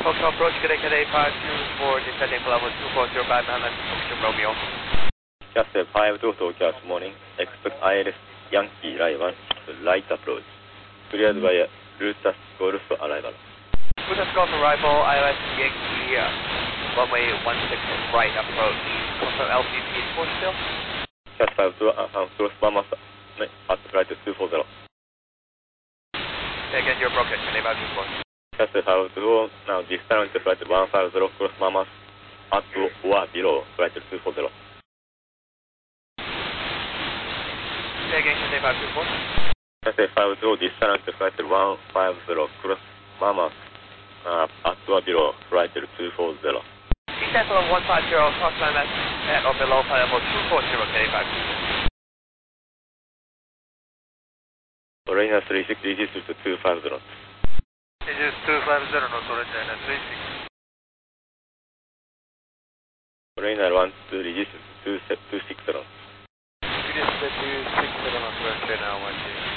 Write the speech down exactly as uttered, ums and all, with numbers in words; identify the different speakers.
Speaker 1: Hotel approach, good day, good day, five two four, descending level two four zero five, Mountain, Romeo.
Speaker 2: Castle five two Tokyo, morning. Expect I L S Yankee arrival, light approach. Cleared by Lutas Golf arrival.
Speaker 1: Lutas Golf arrival, I L S Yankee, uh, runway one six right approach. Confirm L C P four still?
Speaker 2: Castle five two, uh, cross Mama at flight two four zero.
Speaker 1: Again, you're broken, good day, five two four.
Speaker 2: Castle five two, now distance to flight one five zero, cross Mama at or below, flight two four zero.
Speaker 1: Again, good day, five two four.
Speaker 2: Castle five two, distance to flight one five zero, cross Mama uh, at or below, flight two four zero.
Speaker 1: Descent level one five zero, cross line at or below, flight level two four zero, good day, five two four.
Speaker 2: Rainer three six, register to two five zero.
Speaker 1: Register two five zero, no surrender, three six.
Speaker 2: Rainer one two, register to two six zero.
Speaker 1: Register two six zero, no surrender, now one two.